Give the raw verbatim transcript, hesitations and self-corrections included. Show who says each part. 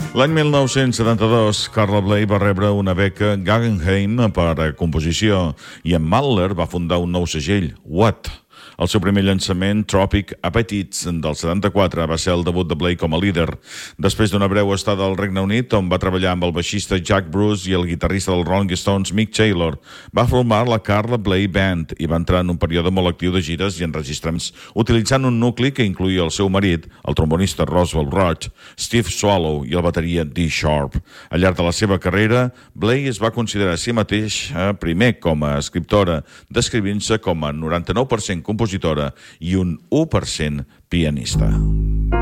Speaker 1: L'any mil nou-cents setanta-dos, Carla Bley va rebre una beca Guggenheim per a composició i en Mahler va fundar un nou segell, What? El seu primer llançament, Tropic Appetites, del setanta-quatre, va ser el debut de Bley com a líder. Després d'una breu estada al Regne Unit, on va treballar amb el baixista Jack Bruce i el guitarrista dels Rolling Stones, Mick Taylor, va formar la Carla Bley Band i va entrar en un període molt actiu de gires i enregistrams, utilitzant un nucli que incluïa el seu marit, el trombonista Roswell Roach, Steve Swallow i el bateria Dee Sharp. Al llarg de la seva carrera, Bley es va considerar a si mateix eh, primer com a escriptora, descrivint-se com a noranta-nou per cent compositora i un u per cent pianista.